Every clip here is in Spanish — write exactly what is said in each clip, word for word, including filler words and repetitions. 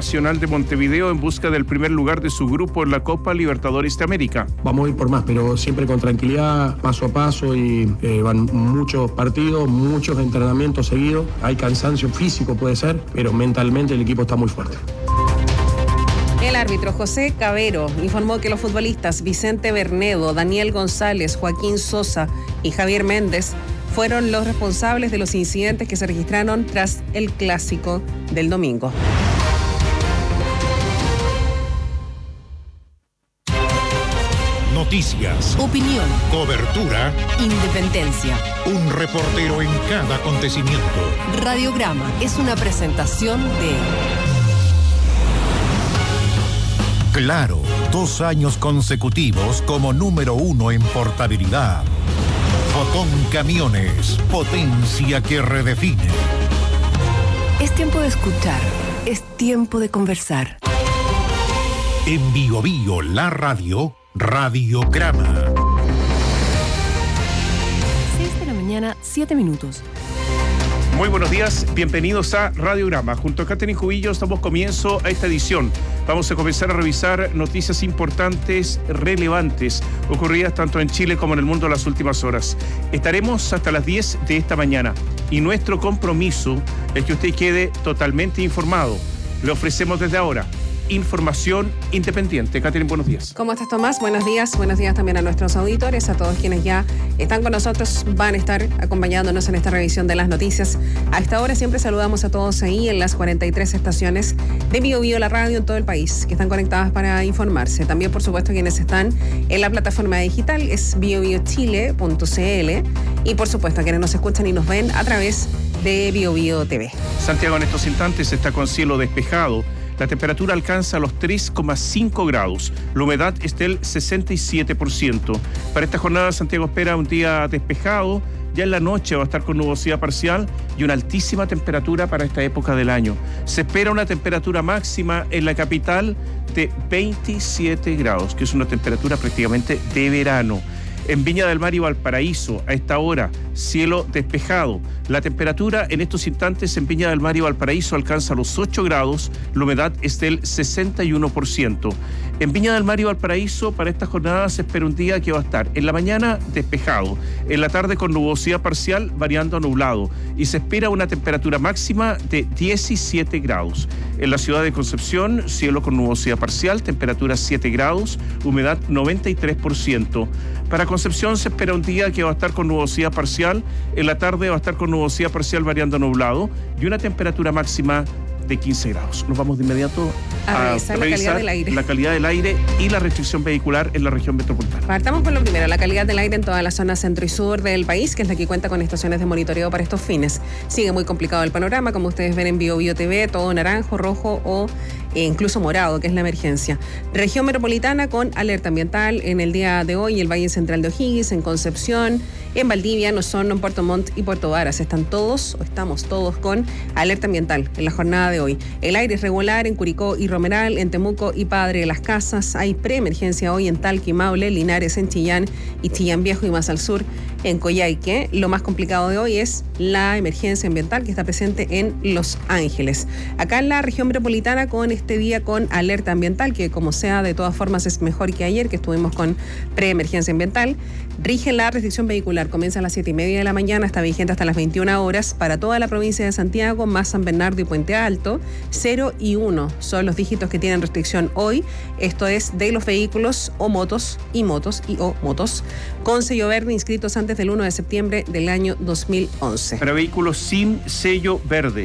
Nacional de Montevideo en busca del primer lugar de su grupo en la Copa Libertadores de América. Vamos a ir por más, pero siempre con tranquilidad, paso a paso, y eh, van muchos partidos, muchos entrenamientos seguidos. Hay cansancio físico, puede ser, pero mentalmente el equipo está muy fuerte. El árbitro José Cabero informó que los futbolistas Vicente Bernedo, Daniel González, Joaquín Sosa y Javier Méndez fueron los responsables de los incidentes que se registraron tras el clásico del domingo. Noticias, opinión, cobertura, independencia. Un reportero en cada acontecimiento. Radiograma es una presentación de Claro, dos años consecutivos como número uno en portabilidad. Fotón Camiones, potencia que redefine. Es tiempo de escuchar, es tiempo de conversar. En Bio Bio, la radio, Radiograma. seis de la mañana, siete minutos. Muy buenos días, bienvenidos a Radiograma. Junto a Catherine Cubillos damos comienzo a esta edición. Vamos a comenzar a revisar noticias importantes, relevantes, ocurridas tanto en Chile como en el mundo en las últimas horas. Estaremos hasta las diez de esta mañana y nuestro compromiso es que usted quede totalmente informado. Le ofrecemos desde ahora información independiente. Catherine, buenos días. ¿Cómo estás, Tomás? Buenos días. Buenos días también a nuestros auditores, a todos quienes ya están con nosotros, van a estar acompañándonos en esta revisión de las noticias. A esta hora siempre saludamos a todos ahí en las cuarenta y tres estaciones de Bio Bio, la radio en todo el país, que están conectadas para informarse. También, por supuesto, quienes están en la plataforma digital es bio bio chile punto c l y, por supuesto, quienes nos escuchan y nos ven a través de Bio Bio T V. Santiago en estos instantes está con cielo despejado. La temperatura alcanza los tres coma cinco grados. La humedad es del sesenta y siete por ciento. Para esta jornada, Santiago espera un día despejado. Ya en la noche va a estar con nubosidad parcial y una altísima temperatura para esta época del año. Se espera una temperatura máxima en la capital de veintisiete grados, que es una temperatura prácticamente de verano. En Viña del Mar y Valparaíso, a esta hora, cielo despejado. La temperatura en estos instantes en Viña del Mar y Valparaíso alcanza los ocho grados, la humedad es del sesenta y uno por ciento. En Viña del Mar y Valparaíso, para esta jornada se espera un día que va a estar en la mañana despejado, en la tarde con nubosidad parcial variando a nublado, y se espera una temperatura máxima de diecisiete grados. En la ciudad de Concepción, cielo con nubosidad parcial, temperatura siete grados, humedad noventa y tres por ciento. Para Concepción se espera un día que va a estar con nubosidad parcial, en la tarde va a estar con nubosidad parcial variando a nublado y una temperatura máxima de quince grados. Nos vamos de inmediato a, a revisar, revisar la calidad del aire. la calidad del aire y la restricción vehicular en la región metropolitana. Partamos por lo primero, la calidad del aire en toda la zona centro y sur del país, que es la que cuenta con estaciones de monitoreo para estos fines. Sigue muy complicado el panorama, como ustedes ven en Bio Bio T V, todo naranjo, rojo o e incluso morado, que es la emergencia. Región metropolitana con alerta ambiental en el día de hoy, el Valle Central de O'Higgins, en Concepción, en Valdivia, en Osorno, en Puerto Montt y Puerto Varas. Están todos, o estamos todos con alerta ambiental en la jornada de hoy. El aire es regular en Curicó y Romeral, en Temuco y Padre de las Casas. Hay preemergencia hoy en Talca y Maule, Linares, en Chillán y Chillán Viejo y más al sur en Coyhaique. Lo más complicado de hoy es la emergencia ambiental que está presente en Los Ángeles. Acá en la región metropolitana con este día con alerta ambiental, que como sea, de todas formas es mejor que ayer, que estuvimos con preemergencia ambiental. Rige la restricción vehicular, comienza a las siete y media de la mañana, está vigente hasta las veintiuna horas para toda la provincia de Santiago, más San Bernardo y Puente Alto. Cero y uno son los dígitos que tienen restricción hoy. Esto es de los vehículos o motos y motos y o motos con sello verde inscritos antes del uno de septiembre del año dos mil once. Para vehículos sin sello verde,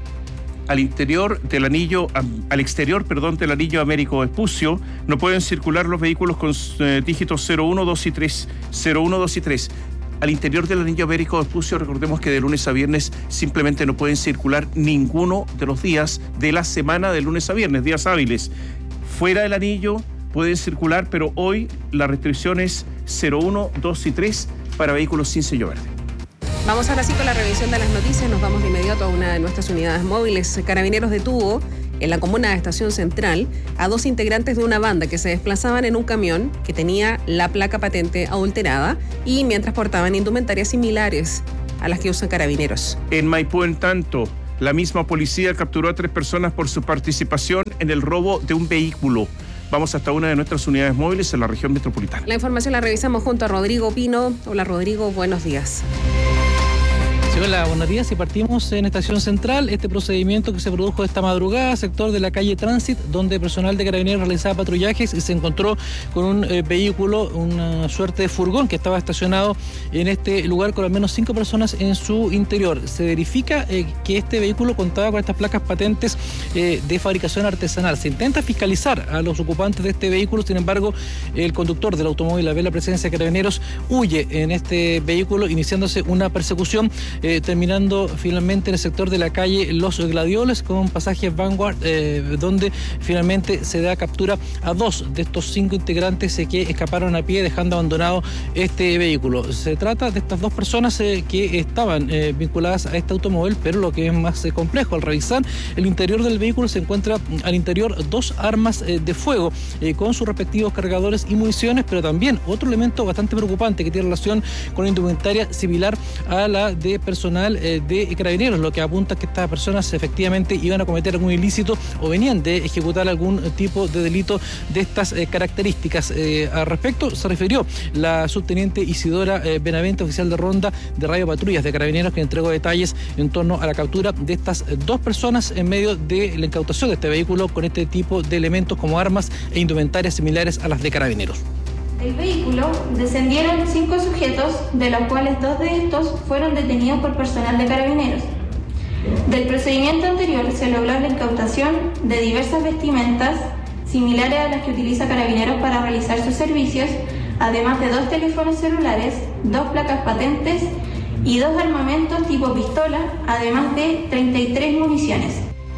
al interior del anillo, al exterior, perdón, del anillo Américo Vespucio, no pueden circular los vehículos con eh, dígitos cero uno, dos y tres. cero uno, dos y tres. Al interior del anillo Américo Vespucio, recordemos que de lunes a viernes simplemente no pueden circular ninguno de los días de la semana de lunes a viernes, días hábiles. Fuera del anillo pueden circular, pero hoy la restricción es cero uno, dos y tres para vehículos sin sello verde. Vamos ahora sí con la revisión de las noticias. Nos vamos de inmediato a una de nuestras unidades móviles. Carabineros detuvo en la comuna de Estación Central a dos integrantes de una banda que se desplazaban en un camión que tenía la placa patente adulterada y mientras portaban indumentarias similares a las que usan Carabineros. En Maipú, en tanto, La misma policía capturó a tres personas por su participación en el robo de un vehículo. Vamos hasta una de nuestras unidades móviles en la región metropolitana. La información la revisamos junto a Rodrigo Pino. Hola Rodrigo, buenos días. Sí, hola, buenos días. Y partimos en Estación Central, este procedimiento que se produjo esta madrugada, sector de la calle Tránsito, donde personal de Carabineros realizaba patrullajes y se encontró con un eh, vehículo, una suerte de furgón que estaba estacionado en este lugar con al menos cinco personas en su interior. Se verifica eh, que este vehículo contaba con estas placas patentes eh, de fabricación artesanal. Se intenta fiscalizar a los ocupantes de este vehículo, sin embargo, el conductor del automóvil, al ver la presencia de Carabineros, huye en este vehículo, iniciándose una persecución. Eh, terminando finalmente en el sector de la calle Los Gladioles con pasaje Vanguard, eh, donde finalmente se da captura a dos de estos cinco integrantes eh, que escaparon a pie dejando abandonado este vehículo. Se trata de estas dos personas eh, que estaban eh, vinculadas a este automóvil, pero lo que es más eh, complejo, al revisar el interior del vehículo se encuentra al interior dos armas eh, de fuego eh, con sus respectivos cargadores y municiones, pero también otro elemento bastante preocupante que tiene relación con indumentaria similar a la de personas personal eh, de Carabineros, lo que apunta a que estas personas efectivamente iban a cometer algún ilícito o venían de ejecutar algún tipo de delito de estas eh, características. Eh, al respecto se refirió la subteniente Isidora eh, Benavente, oficial de ronda de Radio Patrullas de Carabineros, que entregó detalles en torno a la captura de estas dos personas en medio de la incautación de este vehículo con este tipo de elementos como armas e indumentarias similares a las de Carabineros. Del vehículo descendieron cinco sujetos, de los cuales dos de estos fueron detenidos por personal de Carabineros. Del procedimiento anterior se logró la incautación de diversas vestimentas similares a las que utiliza Carabineros para realizar sus servicios, además de dos teléfonos celulares, dos placas patentes y dos armamentos tipo pistola, además de treinta y tres municiones.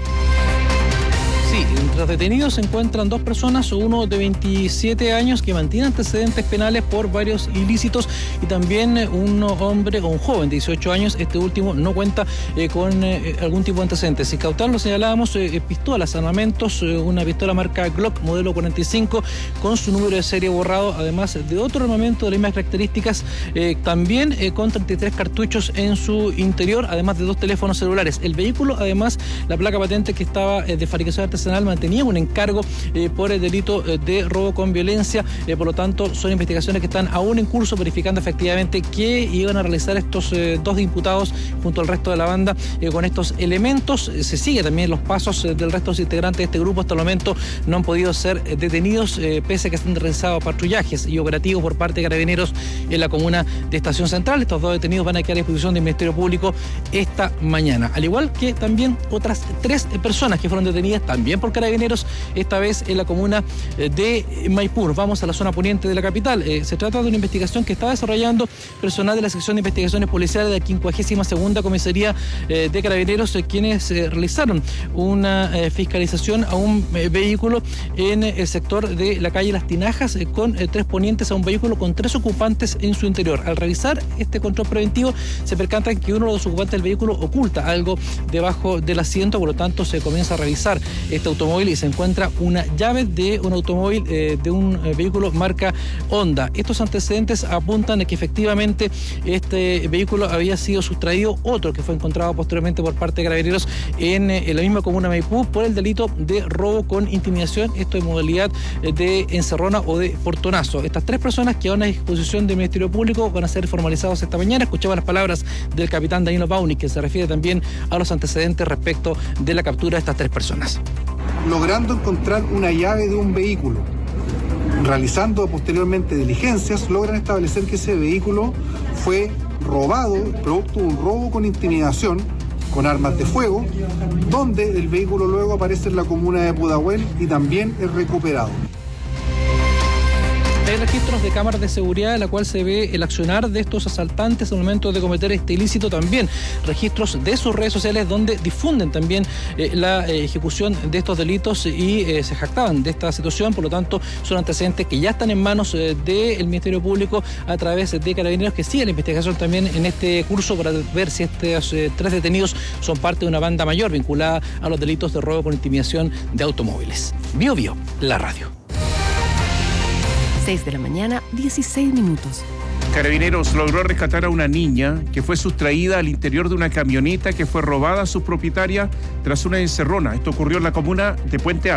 Sí, entre los detenidos se encuentran dos personas, uno de veintisiete años que mantiene antecedentes penales por varios ilícitos y también un hombre o un joven de dieciocho años, este último no cuenta eh, con eh, algún tipo de antecedentes. Sin cautar lo señalábamos, eh, pistolas, armamentos, eh, una pistola marca Glock modelo cuarenta y cinco con su número de serie borrado, además de otro armamento de las mismas características, eh, también eh, con treinta y tres cartuchos en su interior, además de dos teléfonos celulares. El vehículo, además, la placa patente que estaba eh, de fabricación artesanal mantenía un encargo eh, por el delito eh, de robo con violencia, eh, por lo tanto son investigaciones que están aún en curso, verificando efectivamente que iban a realizar estos eh, dos imputados junto al resto de la banda eh, con estos elementos. Eh, se sigue también los pasos eh, del resto de los integrantes de este grupo. Hasta el momento no han podido ser eh, detenidos, eh, pese a que se han realizado patrullajes y operativos por parte de Carabineros en la comuna de Estación Central. Estos dos detenidos van a quedar a disposición del Ministerio Público esta mañana, al igual que también otras tres personas que fueron detenidas también por Carabineros, esta vez en la comuna de Maipú. Vamos a la zona poniente de la capital. Eh, se trata de una investigación que está desarrollando personal de la sección de investigaciones policiales de la quincuagésima segunda comisaría eh, de Carabineros, eh, quienes eh, realizaron una eh, fiscalización a un eh, vehículo en el sector de la calle Las Tinajas eh, con eh, tres ponientes a un vehículo con tres ocupantes en su interior. Al revisar este control preventivo se percatan que uno de los ocupantes del vehículo oculta algo debajo del asiento, por lo tanto se comienza a revisar este automóvil y se encuentra una llave de un automóvil, eh, de un eh, vehículo marca Honda. Estos antecedentes apuntan a que efectivamente este vehículo había sido sustraído, otro que fue encontrado posteriormente por parte de Carabineros en, eh, en la misma comuna de Maipú por el delito de robo con intimidación, esto en modalidad eh, de encerrona o de portonazo. Estas tres personas que van a disposición del Ministerio Público van a ser formalizados esta mañana. Escuchaba las palabras del capitán Danilo Bauni, que se refiere también a los antecedentes respecto de la captura de estas tres personas. Logrando encontrar una llave de un vehículo. Realizando posteriormente diligencias, logran establecer que ese vehículo fue robado, producto de un robo con intimidación, con armas de fuego, donde el vehículo luego aparece en la comuna de Pudahuel y también es recuperado. Hay registros de cámaras de seguridad en la cual se ve el accionar de estos asaltantes al momento de cometer este ilícito. También registros de sus redes sociales donde difunden también eh, la eh, ejecución de estos delitos y eh, se jactaban de esta situación. Por lo tanto, son antecedentes que ya están en manos eh, del Ministerio Público a través de Carabineros, que sigue la investigación también en este curso para ver si estos eh, tres detenidos son parte de una banda mayor vinculada a los delitos de robo con intimidación de automóviles. Bio Bio, la radio. seis de la mañana, dieciséis minutos. Carabineros logró rescatar a una niña que fue sustraída al interior de una camioneta que fue robada a su propietaria tras una encerrona. Esto ocurrió en la comuna de Puente Alto.